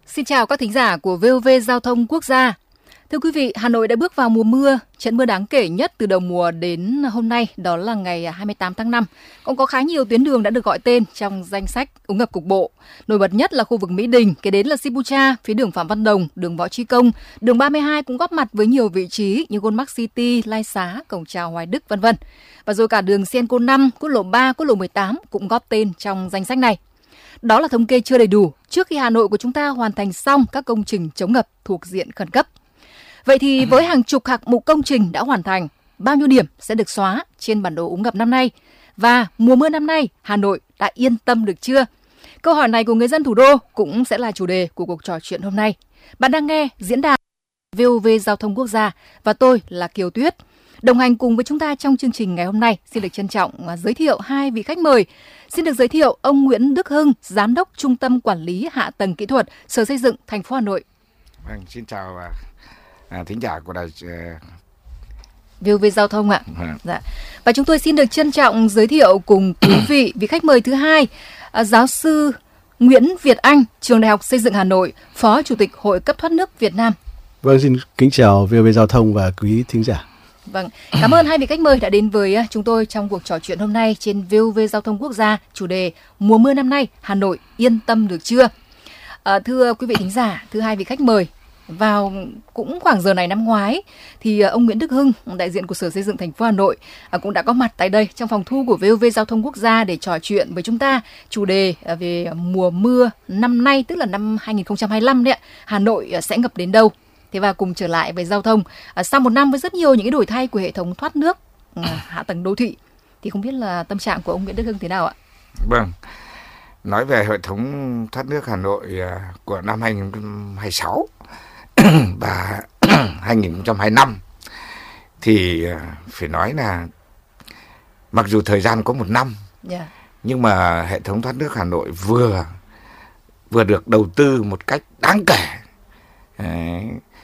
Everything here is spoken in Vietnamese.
Xin chào các thính giả của VOV Giao thông Quốc gia. Thưa quý vị, Hà Nội đã bước vào mùa mưa. Trận mưa đáng kể nhất từ đầu mùa đến hôm nay đó là ngày 28 tháng 5. Cũng có khá nhiều tuyến đường đã được gọi tên trong danh sách úng ngập cục bộ. Nổi bật nhất là khu vực Mỹ Đình, kế đến là Sibucha, phía đường Phạm Văn Đồng, đường Võ Chí Công, đường 32 cũng góp mặt với nhiều vị trí như Goldmark City, Lai Xá, Cổng Chào Hoài Đức, v.v. Và rồi cả đường Senco 5, quốc lộ 3, quốc lộ 18 cũng góp tên trong danh sách này. Đó là thống kê chưa đầy đủ trước khi Hà Nội của chúng ta hoàn thành xong các công trình chống ngập thuộc diện khẩn cấp. Vậy thì với hàng chục hạng mục công trình đã hoàn thành, bao nhiêu điểm sẽ được xóa trên bản đồ úng ngập năm nay? Và mùa mưa năm nay, Hà Nội đã yên tâm được chưa? Câu hỏi này của người dân thủ đô cũng sẽ là chủ đề của cuộc trò chuyện hôm nay. Bạn đang nghe diễn đàn VOV Giao thông Quốc gia và tôi là Kiều Tuyết. Đồng hành cùng với chúng ta trong chương trình ngày hôm nay, xin được trân trọng giới thiệu hai vị khách mời. Xin được giới thiệu ông Nguyễn Đức Hưng, Giám đốc Trung tâm Quản lý Hạ tầng Kỹ thuật, Sở Xây dựng thành phố Hà Nội. Vâng, xin chào thính giả của đài VOV Giao thông ạ. Dạ. Và chúng tôi xin được trân trọng giới thiệu cùng quý vị khách mời thứ hai, giáo sư Nguyễn Việt Anh, Trường Đại học Xây dựng Hà Nội, Phó Chủ tịch Hội cấp thoát nước Việt Nam. Vâng, xin kính chào VOV Giao thông và quý thính giả. Vâng, cảm ơn hai vị khách mời đã đến với chúng tôi trong cuộc trò chuyện hôm nay trên VOV Giao thông Quốc gia, chủ đề mùa mưa năm nay Hà Nội yên tâm được chưa? Thưa quý vị thính giả, thưa hai vị khách mời, vào cũng khoảng giờ này năm ngoái thì ông Nguyễn Đức Hưng, đại diện của Sở Xây dựng thành phố Hà Nội cũng đã có mặt tại đây trong phòng thu của VOV Giao thông Quốc gia để trò chuyện với chúng ta chủ đề về mùa mưa năm nay, tức là năm 2025 đấy ạ. Hà Nội sẽ ngập đến đâu? Thế và cùng trở lại với giao thông, sau một năm với rất nhiều những cái đổi thay của hệ thống thoát nước, hạ tầng đô thị, thì không biết là tâm trạng của ông Nguyễn Đức Hưng thế nào ạ? Vâng, nói về hệ thống thoát nước Hà Nội của năm 2026 và 2025 thì phải nói là mặc dù thời gian có một năm, nhưng mà hệ thống thoát nước Hà Nội vừa được đầu tư một cách đáng kể.